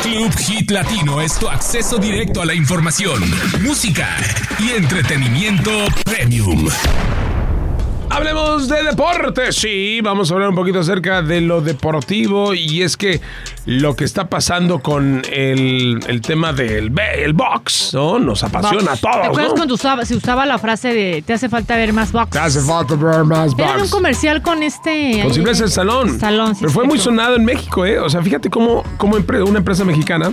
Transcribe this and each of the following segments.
Club Hit Latino es tu acceso directo a la información, música y entretenimiento premium. Hablemos de deportes, sí, vamos a hablar un poquito acerca de lo deportivo y es que lo que está pasando con el tema del box, ¿no? Nos apasiona a todos, ¿Te acuerdas ¿no? cuando se usaba la frase de te hace falta ver más box? Te hace falta ver más box. Era un comercial con Con Silvestre Stallone. Sí, pero fue muy sonado en México, ¿eh? O sea, fíjate cómo una empresa mexicana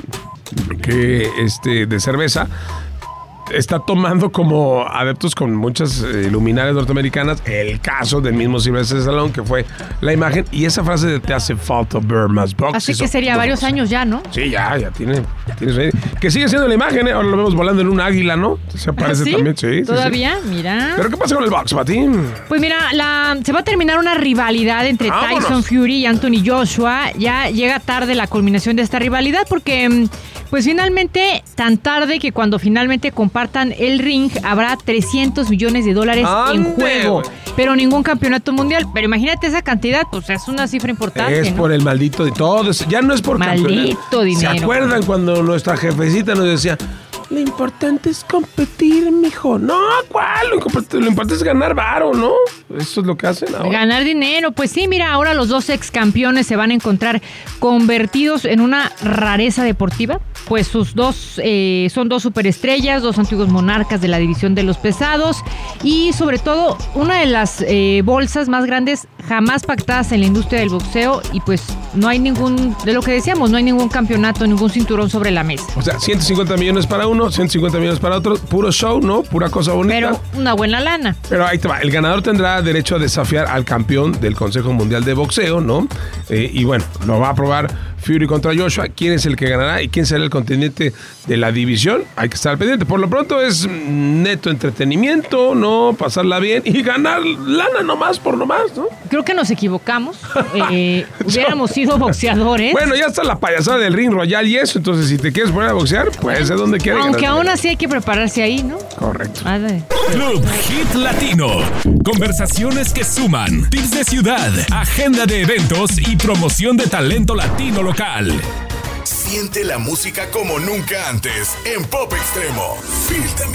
que de cerveza está tomando como adeptos con muchas luminarias norteamericanas el caso del mismo Silvestre Stallone, que fue la imagen, y esa frase de te hace falta ver más box. Así que sería varios años ya, ¿no? Sí, ya tiene que sigue siendo la imagen, ¿eh? Ahora lo vemos volando en un águila, ¿no? Se aparece también, sí. ¿Todavía? Sí. Mira. ¿Pero qué pasa con el box, Patín? Pues mira, se va a terminar una rivalidad entre Tyson Fury y Anthony Joshua. Ya llega tarde la culminación de esta rivalidad porque, pues finalmente, tan tarde que cuando finalmente compartan el ring, habrá $300 millones en juego. Pero ningún campeonato mundial. Pero imagínate esa cantidad, pues es una cifra importante, Es ¿no? por el maldito de todo. Ya no es por maldito dinero. ¿Se acuerdan cuando nuestra jefecita nos decía, lo importante es competir, mijo? No, ¿cuál? Lo importante es ganar varo, ¿no? Eso es lo que hacen ahora. Ganar dinero. Pues sí, mira, ahora los dos ex campeones se van a encontrar convertidos en una rareza deportiva. Pues sus son dos superestrellas, dos antiguos monarcas de la división de los pesados y sobre todo una de las bolsas más grandes jamás pactadas en la industria del boxeo, y pues no hay de lo que decíamos, no hay ningún campeonato, ningún cinturón sobre la mesa. O sea, 150 millones para uno, 150 millones para otro, puro show, ¿no? Pura cosa bonita. Pero una buena lana. Pero ahí te va, el ganador tendrá derecho a desafiar al campeón del Consejo Mundial de Boxeo, ¿no? Y bueno, lo va a probar Fury contra Joshua. ¿Quién es el que ganará y quién será el contendiente de la división? Hay que estar pendiente. Por lo pronto es neto entretenimiento, ¿no? Pasarla bien y ganar lana nomás por nomás, ¿no? Creo que nos equivocamos. Hubiéramos sido boxeadores. Bueno, ya está la payasada del Ring Royal y eso. Entonces, si te quieres poner a boxear, pues es donde quieras. Aunque aún así hay que prepararse ahí, ¿no? Correcto. Club Hit Latino. Conversaciones que suman. Tips de ciudad, agenda de eventos y promoción de talento latino local. Siente la música como nunca antes en Pop Extremo. Feel the